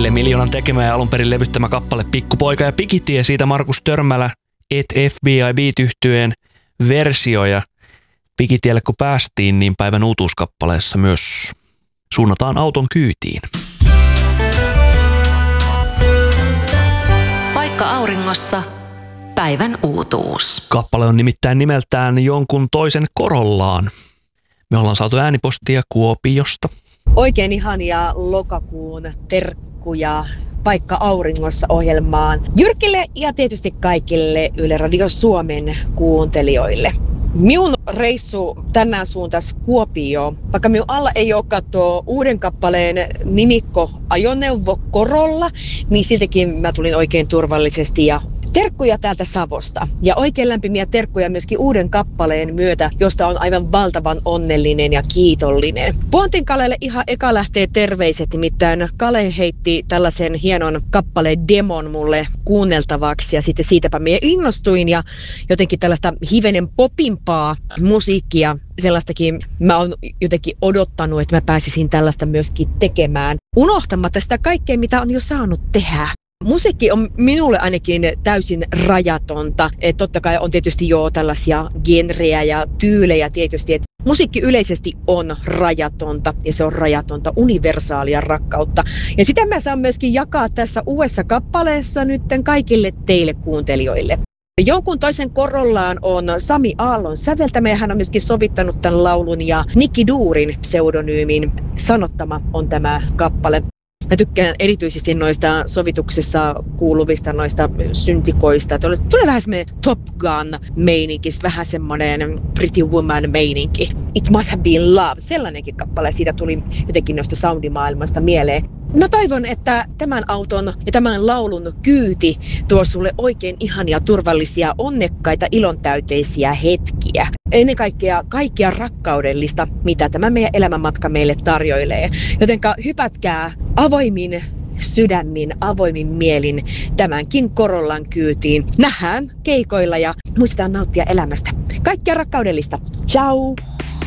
Ville Miljoonan tekemä ja alun perin levyttämä kappale Pikkupoika ja Pikitie, siitä Markus Törmälä et FBI Beat-yhtyeen versio. Ja Pikitielle kun päästiin, niin päivän uutuuskappaleessa myös suunnataan auton kyytiin. Paikka auringossa. Päivän uutuus. Kappale on nimittäin nimeltään Jonkun toisen korollaan. Me ollaan saatu äänipostia Kuopiosta. Oikein ihania lokakuun terkkuja Paikka auringossa -ohjelmaan Jyrkille ja tietysti kaikille Yle Radio Suomen kuuntelijoille. Minun reissu tänään suuntas Kuopioon, vaikka minun alla ei ole katsoa uuden kappaleen nimikko ajoneuvo Corolla, niin siltikin mä tulin oikein turvallisesti ja terkkuja täältä Savosta. Ja oikein lämpimiä terkkuja myöskin uuden kappaleen myötä, josta on aivan valtavan onnellinen ja kiitollinen. Pontin Kalelle ihan eka lähtee terveiset, nimittäin Kale heitti tällaisen hienon kappaleen demon mulle kuunneltavaksi ja sitten siitäpä minä innostuin ja jotenkin tällaista hivenen popimpaa musiikkia, sellaistakin mä oon jotenkin odottanut, että mä pääsisin tällaista myöskin tekemään, unohtamatta sitä kaikkea, mitä on jo saanut tehdä. Musiikki on minulle ainakin täysin rajatonta. Totta kai on tietysti jo tällaisia genrejä ja tyylejä tietysti. Et musiikki yleisesti on rajatonta ja se on rajatonta universaalia rakkautta. Ja sitä mä saan myöskin jakaa tässä uudessa kappaleessa nytten kaikille teille kuuntelijoille. Jonkun toisen korollaan on Sami Aallon säveltämä ja hän on myöskin sovittanut tämän laulun ja Nikki Duurin pseudonyymin Sanottama on tämä kappale. Mä tykkään erityisesti noista sovituksessa kuuluvista noista syntikoista. Tulee vähän semmoinen Top Gun-meininki, vähän semmoinen Pretty Woman-meininki. It Must Have Been Love, sellainenkin kappale. Siitä tuli jotenkin noista soundimaailmasta mieleen. Mä toivon, että tämän auton ja tämän laulun kyyti tuo sulle oikein ihania, turvallisia, onnekkaita, ilontäyteisiä hetkiä. Ennen kaikkea rakkaudellista, mitä tämä meidän elämänmatka meille tarjoilee. Jotenka hypätkää avoimin sydämin, avoimin mielin tämänkin Corollan kyytiin. Nähdään keikoilla ja muistetaan nauttia elämästä. Kaikkea rakkaudellista. Ciao!